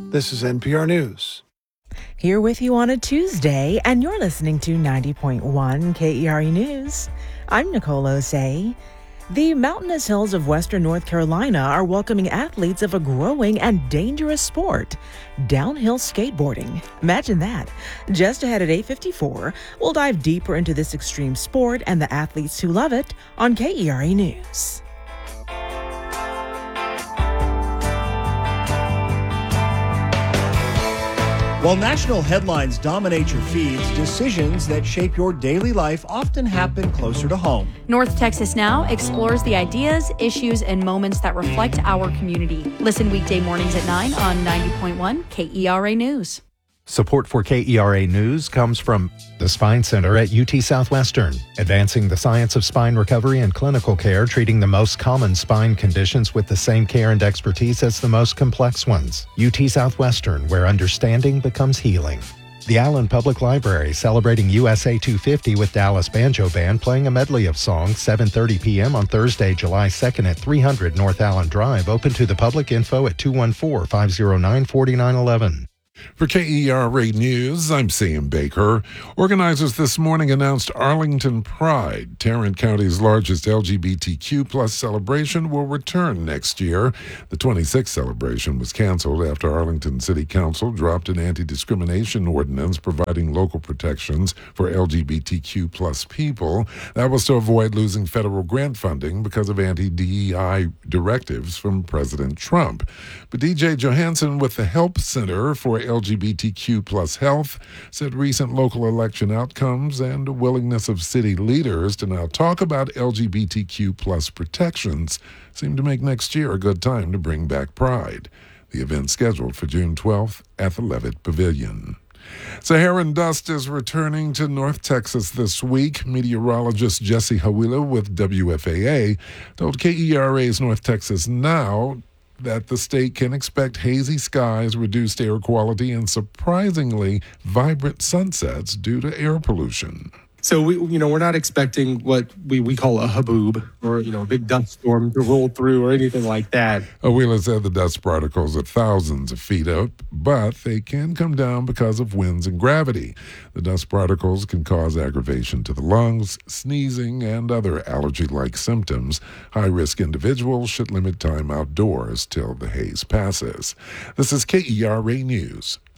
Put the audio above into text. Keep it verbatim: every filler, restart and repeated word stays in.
This is N P R News. Here with you on a Tuesday, and you're listening to ninety point one K E R E News. I'm Nicole Osei. The mountainous hills of western North Carolina are welcoming athletes of a growing and dangerous sport, downhill skateboarding. Imagine that. Just ahead at eight fifty-four, we'll dive deeper into this extreme sport and the athletes who love it on K E R E News. While national headlines dominate your feeds, decisions that shape your daily life often happen closer to home. North Texas Now explores the ideas, issues, and moments that reflect our community. Listen weekday mornings at nine on ninety point one K E R A News. Support for K E R A News comes from the Spine Center at U T Southwestern, advancing the science of spine recovery and clinical care, treating the most common spine conditions with the same care and expertise as the most complex ones. U T Southwestern, where understanding becomes healing. The Allen Public Library, celebrating U S A two fifty with Dallas Banjo Band, playing a medley of songs, seven thirty p.m. on Thursday, July second at three hundred North Allen Drive. Open to the public. Info at two one four, five zero nine, four nine one one. For K E R A News, I'm Sam Baker. Organizers this morning announced Arlington Pride, Tarrant County's largest L G B T Q plus celebration, will return next year. The twenty-sixth celebration was canceled after Arlington City Council dropped an anti-discrimination ordinance providing local protections for L G B T Q plus people. That was to avoid losing federal grant funding because of anti-D E I directives from President Trump. But D J Johansson with the Help Center for L G B T Q plus health said recent local election outcomes and a willingness of city leaders to now talk about L G B T Q plus protections seem to make next year a good time to bring back Pride. The event scheduled for June twelfth at the Levitt Pavilion. Saharan dust is returning to North Texas this week. Meteorologist Jesse Hawila with W F A A told K E R A's North Texas Now that the state can expect hazy skies, reduced air quality, and surprisingly vibrant sunsets due to air pollution. So, we, you know, we're not expecting what we, we call a haboob or, you know, a big dust storm to roll through or anything like that. Wheeler said the dust particles are thousands of feet up, but they can come down because of winds and gravity. The dust particles can cause aggravation to the lungs, sneezing, and other allergy-like symptoms. High-risk individuals should limit time outdoors till the haze passes. This is K E R A News.